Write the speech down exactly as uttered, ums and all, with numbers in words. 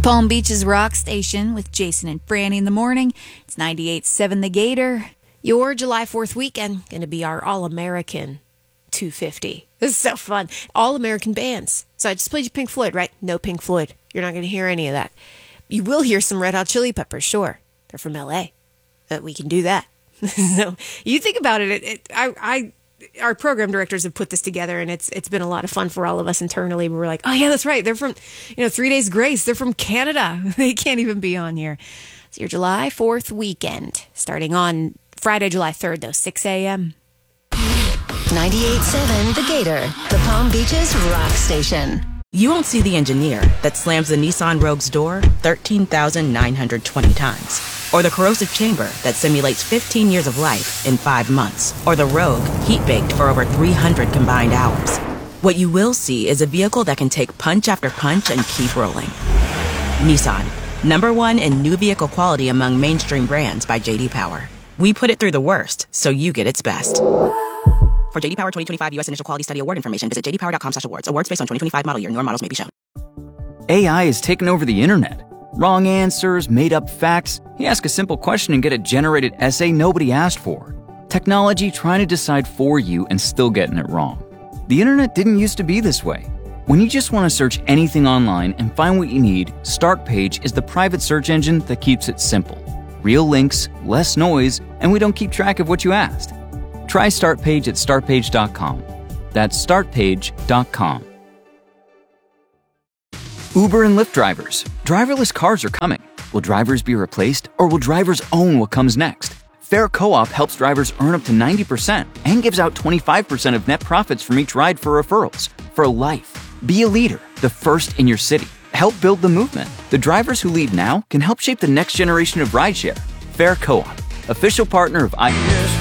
Palm Beach's Rock Station with Jason and Franny in the morning. It's ninety-eight point seven The Gator. Your July fourth weekend going to be our All-American two fifty. This is so fun. All-American bands. So I just played you Pink Floyd, right? No Pink Floyd. You're not going to hear any of that. You will hear some Red Hot Chili Peppers, sure. They're from L A. But we can do that. So you think about it, it, it I, I, our program directors have put this together, and it's it's been a lot of fun for all of us internally. We're like, oh yeah, that's right. They're from, you know, Three Days Grace. They're from Canada. They can't even be on here. It's your July fourth weekend, starting on Friday, July third, though, six a.m. ninety-eight point seven The Gator, the Palm Beach's rock station. You won't see the engineer that slams the Nissan Rogue's door thirteen thousand nine hundred twenty times. Or the corrosive chamber that simulates fifteen years of life in five months. Or the Rogue heat-baked for over three hundred combined hours. What you will see is a vehicle that can take punch after punch and keep rolling. Nissan, number one in new vehicle quality among mainstream brands by J D Power. We put it through the worst, so you get its best. For J D Power twenty twenty-five U S Initial Quality Study Award information, visit j d power dot com slash awards. Awards based on twenty twenty-five model year. Newer models may be shown. A I has taken over the internet. Wrong answers, made-up facts. You ask a simple question and get a generated essay nobody asked for. Technology trying to decide for you and still getting it wrong. The internet didn't used to be this way. When you just want to search anything online and find what you need, Startpage is the private search engine that keeps it simple. Real links, less noise, and we don't keep track of what you asked. Try Startpage at startpage dot com. That's startpage dot com. Uber and Lyft drivers. Driverless cars are coming. Will drivers be replaced, or will drivers own what comes next? Fair Co-op helps drivers earn up to ninety percent and gives out twenty-five percent of net profits from each ride for referrals. For life. Be a leader, the first in your city. Help build the movement. The drivers who lead now can help shape the next generation of rideshare. Fair Co-op, official partner of I...